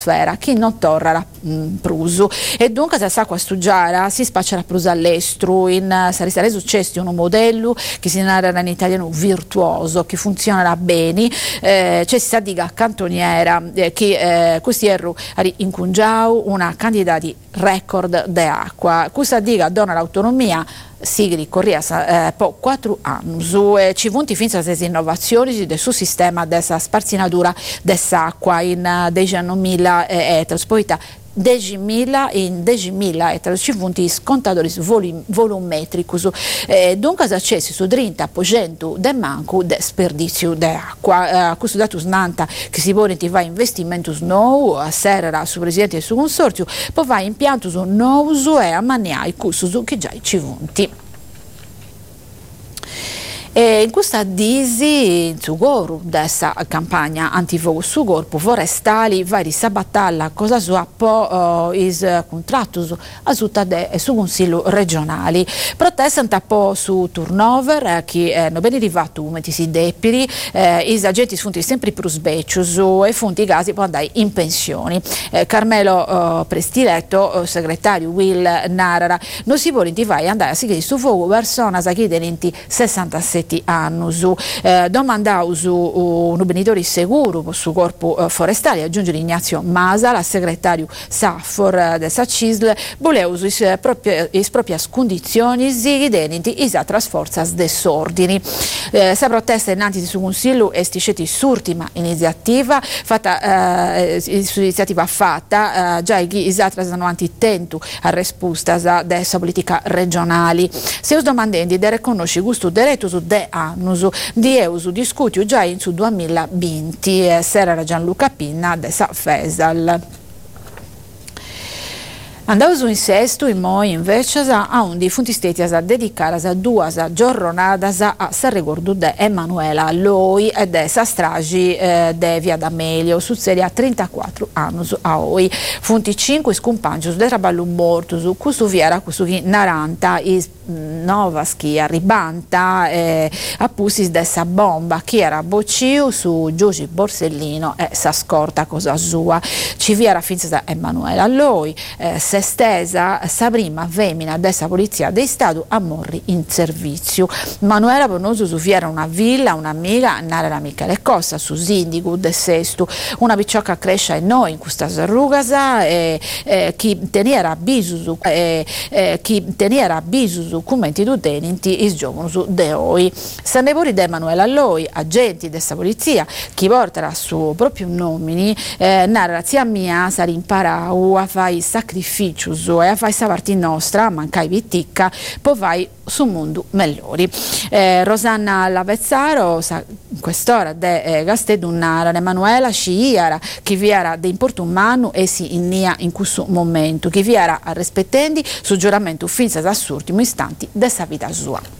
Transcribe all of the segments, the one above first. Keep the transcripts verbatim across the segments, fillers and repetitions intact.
sfera chi non torra prusu e dunque se sa questo giara si spaccerà prusu all'estero in sarà successo un modello che si narra in italiano virtuoso che funzionerà bene eh, c'è sta diga cantoniera eh, che eh, questi erro in Cungiau una candidati record de acqua questa diga dona l'autonomia Sigri corria eh, po' quattro anni e ci vunti fin a queste innovazioni del suo sistema della sparzinatura dell'acqua in uh, diciannovemila etros poi decimila in decimila etros ci vunti scontatori volumetricus eh, dunque accessi su trenta per cento del manco del sperdizio d'acqua eh, questo dato snanta che si vuole va investimento nuovo a serra su presidente del suo consorzio poi va impianto su nuovo e a maniai questo che già ci vunti. E in questa disi in su goru dessa campagna antifogo su corpo forestali vari sabattalla cosa sua po uh, is contrattus a sutta de su consiglio regionali protestano po su turnover eh, che eh, non bene arrivato metti si depiri eh, is agenti funti sempre più sbeccius e funti casi poi andare in pensioni eh, Carmelo uh, Prestiletto uh, segretario Will Narara non si vuole vai andare a seguire su fuoco persona sa chi tenenti sessantasette anni eh, domandau su uh, un benitore sicuro su corpo uh, forestale aggiunge Ignazio Masa la segretario Saffor uh, del Sacisl volevo su is proprie condizioni si identiti is altre forze desordini eh, sa protesta innanzi su consiglio e sticeti s'ultima iniziativa fatta eh, iniziativa fatta eh, già chi is altre sono antitento a risposta della politica regionali se us domandenti de riconosci gusto diretto su de annus di eusu discutiu già in su duemilaventi eh, sera Gianluca Pinna de sa Fesal. Andavo in sesto in moi invece a un di funti steti a dedicare a due giornadas a San Ricordo de Emanuela Loi e de sa stragi eh, de Via D'Amelio su serie a trentaquattro anni a oi funti cinque scompangios de traballo morto su questo viera questo che naranta is nova schia ribanta eh, a pussis de sa bomba che era bocciu su Giugi Borsellino e sa scorta cosa sua ci viera finza da Emanuela Loi eh, se stesa sa prima femmina dessa polizia dei Stato a morri in servizio Manuela Bonoso su viera una villa un'amica Nara Michele Costa su Sindico de Sesto una picciocca cresce e noi in questa sarrugasa e eh, chi teniera bisusu eh, eh, chi teniera bisusu commenti du tenenti is giovani de oi Sannevori de Emanuela Loi agenti dessa polizia chi porterà su proprio nomini eh, Nara zia mia sa imparau a fare sacrifici e a fare sta parte nostra, mancai viticca, poi vai su mondo migliori. Eh, Rosanna Lavezzaro, sa, in quest'ora de eh, Gastedunara, Emanuela Sciiara, che vi era de importo umano e si innia in questo momento, che vi era a rispettandi su giuramento finza d'assurtimo istanti dessa vita sua.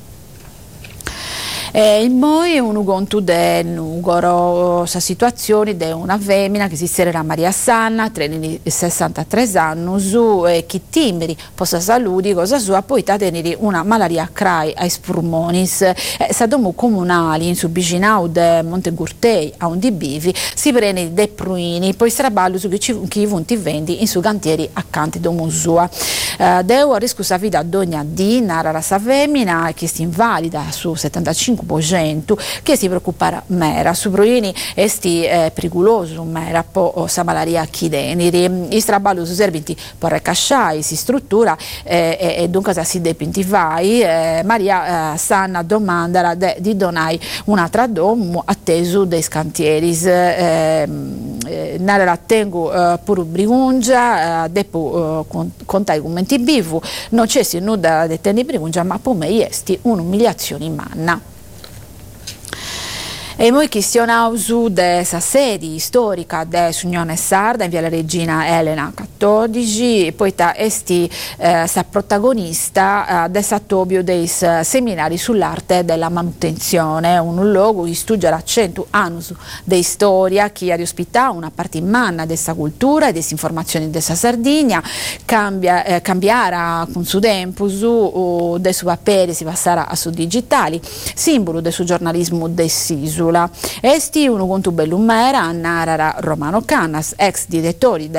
E il moi è un conto del Nugoro, sa situazione di una femmina che si serera Maria Sanna, sessantatré anni, e che timbri possa saludi cosa sua, poi tenere una malaria crai ai spurmonis, e sa domo comunali in subvicinau de Montegurtei a un di bivi, si prende dei pruini, poi straballo su chi vunti vendi in su cantieri accanto domo sua. Uh, Deu a riscusa vita dogna di narra la sa femmina che si invalida su settantacinque per cento che si preoccupara mera su proini esti eh, pericoloso mera po sa malaria chideniri i straballo su serviti porre casciai si struttura eh, e, e dunque si depinti vai eh, Maria eh, Sanna domanda de, di donai un'altra domo atteso dei scantieris eh, eh, narra tengo eh, pure brigungia eh, depo eh, contai commenti bivu non c'è si nuda de tendi brigungia ma po me esti un'umiliazione manna. E noi questionau su dessa sede storica dell'Unione Sarda in via la Regina Elena quattordici e poi ta esti eh, sa protagonista eh, dessa tobio dei seminari sull'arte della manutenzione un luogo che studia cento anni di storia che ha ospitato una parte manna dessa cultura e delle informazioni dessa Sardegna cambia, eh, cambiara con su tempo su del suo papere si passerà a su digitali simbolo del suo giornalismo deciso cellula. Esti unu contu bellum mera, narara Romano Cannas, ex direttori